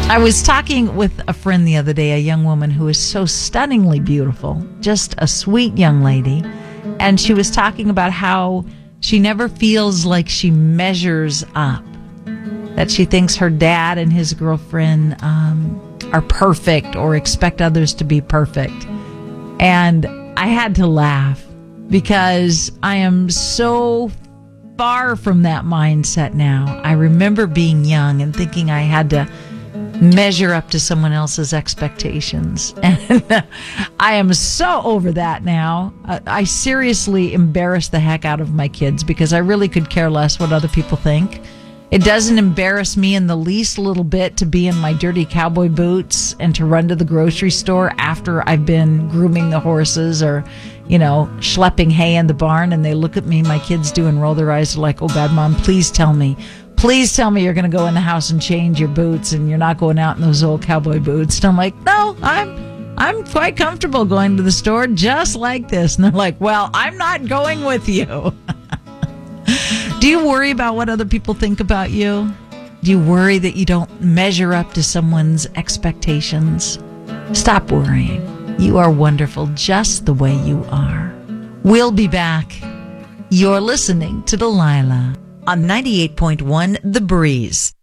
I was talking with a friend the other day, a young woman who is so stunningly beautiful, just a sweet young lady. And she was talking about how she never feels like she measures up, that she thinks her dad and his girlfriend are perfect or expect others to be perfect. And I had to laugh because I am so far from that mindset now. I remember being young and thinking I had to measure up to someone else's expectations. And I am so over that now. I seriously embarrass the heck out of my kids because I really could care less what other people think. It doesn't embarrass me in the least little bit to be in my dirty cowboy boots and to run to the grocery store after I've been grooming the horses or, schlepping hay in the barn, and they look at me, my kids do, and roll their eyes like, oh God, Mom, please tell me you're going to go in the house and change your boots and you're not going out in those old cowboy boots. And I'm like, no, I'm quite comfortable going to the store just like this. And they're like, well, I'm not going with you. Do you worry about what other people think about you? Do you worry that you don't measure up to someone's expectations? Stop worrying. You are wonderful just the way you are. We'll be back. You're listening to Delilah on 98.1 The Breeze.